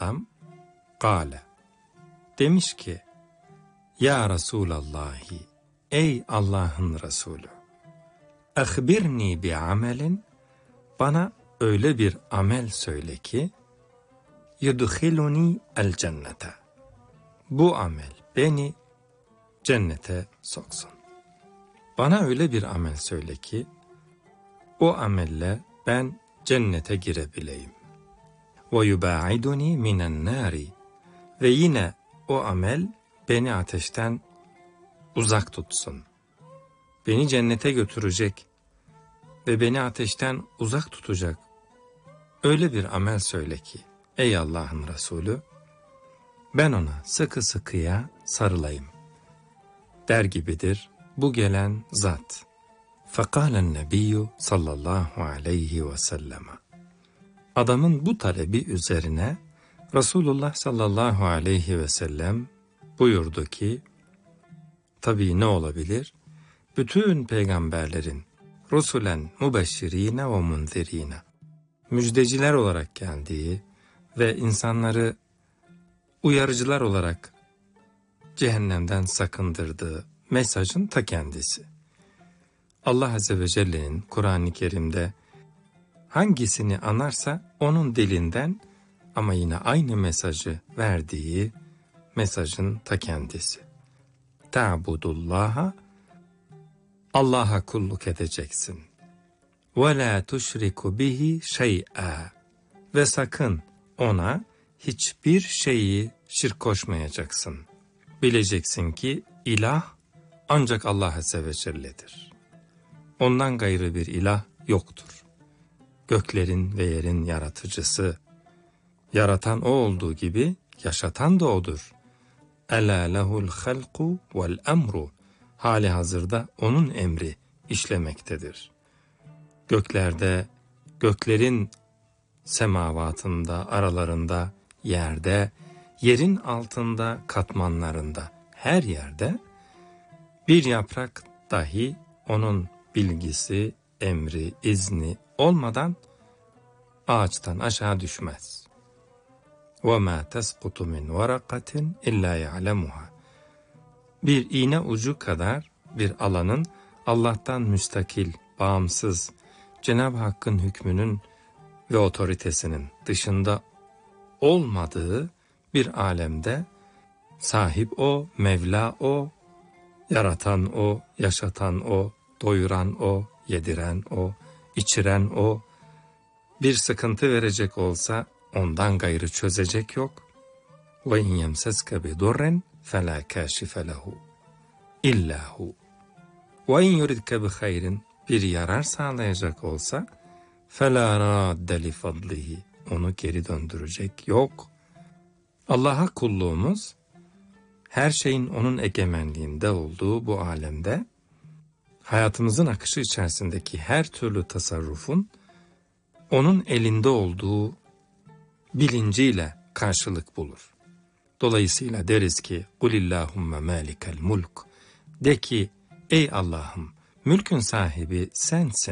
adam kâle demiş ki ya Resulallahi, ey Allah'ın Resulü, ahbirni bi amelin, bana öyle bir amel söyle ki yudkhiluni el cennete, bu amel beni cennete soksun. Bana öyle bir amel söyle ki o amelle ben cennete girebileyim. Ve yubaiduni minen nari, ve yine o amel beni ateşten uzak tutsun. Beni cennete götürecek ve beni ateşten uzak tutacak öyle bir amel söyle ki ey Allah'ın Resulü, ben ona sıkı sıkıya sarılayım der gibidir bu gelen zat. Fekâlen nebiyyü sallallahu aleyhi ve sellem. Adamın bu talebi üzerine Resulullah sallallahu aleyhi ve sellem buyurdu ki, tabii ne olabilir? Bütün peygamberlerin rusulen mubeşşirine ve munzirine, müjdeciler olarak geldiği ve insanları uyarıcılar olarak cehennemden sakındırdığı mesajın ta kendisi. Allah Azze ve Celle'nin Kur'an-ı Kerim'de hangisini anarsa onun dilinden ama yine aynı mesajı verdiği mesajın ta kendisi. Ta'budullaha, Allah'a kulluk edeceksin. Ve la tuşriku bihi şey'a, ve sakın ona hiçbir şeyi şirk koşmayacaksın. Bileceksin ki ilah ancak Allah Azze ve Celle'dir. Ondan gayrı bir ilah yoktur. Göklerin ve yerin yaratıcısı, yaratan o olduğu gibi yaşatan da odur. Ela lehul halku vel emru, hali hazırda onun emri işlemektedir. Göklerde, göklerin semavatında, aralarında, yerde, yerin altında, katmanlarında, her yerde bir yaprak dahi onun bilgisi, emri, izni olmadan ağaçtan aşağı düşmez. وَمَا تَسْقُطُ مِنْ وَرَقَةٍ اِلَّا يَعْلَمُهَا. Bir iğne ucu kadar bir alanın Allah'tan müstakil, bağımsız, Cenab-ı Hakk'ın hükmünün ve otoritesinin dışında olmadığı bir alemde sahip o, Mevla o, yaratan o, yaşatan o, doyuran o, yediren o, içiren o, bir sıkıntı verecek olsa ondan gayrı çözecek yok. Ve in yemseske bi durrin fela kashife lehu illa hu. Ve in yuridke bi hayrin, bir yarar sağlayacak olsa fela radde li fadlihi, onu geri döndürecek yok. Allah'a kulluğumuz her şeyin onun egemenliğinde olduğu bu alemde hayatımızın akışı içerisindeki her türlü tasarrufun onun elinde olduğu bilinciyle karşılık bulur. Dolayısıyla deriz ki Kulillahümme malikel mulk, de ki ey Allah'ım, mülkün sahibi sensin.